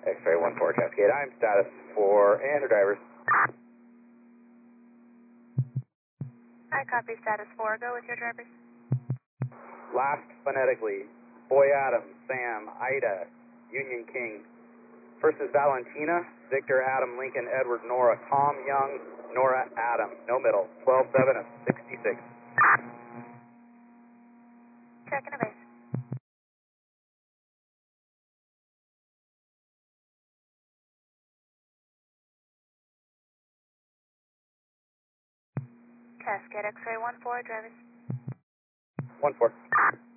X-ray 1-4 Cascade. I'm status 4 and your drivers. I copy status 4. Go with your drivers. Last phonetically, Boy Adam, Sam, Ida, Union King. First is Valentina, Victor, Adam, Lincoln, Edward, Nora, Tom, Young, Nora, Adam. No middle. 12-7 of 66. Checking a base. Cascade X-ray 1-4, drivers. 1-4.